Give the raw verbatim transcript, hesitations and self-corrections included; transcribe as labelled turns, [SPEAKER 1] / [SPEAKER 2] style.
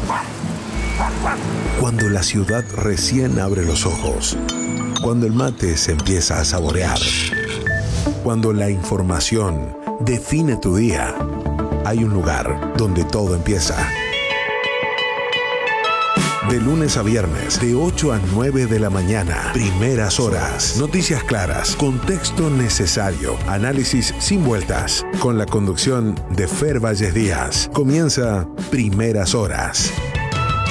[SPEAKER 1] Cuando la ciudad recién abre los ojos. Cuando el mate se empieza a saborear. Cuando la información define tu día. Hay un lugar donde todo empieza. De lunes a viernes, de ocho a nueve de la mañana. Primeras horas. Noticias claras, contexto necesario, análisis sin vueltas. Con la conducción de Fer Valles Díaz. Comienza Primeras Horas.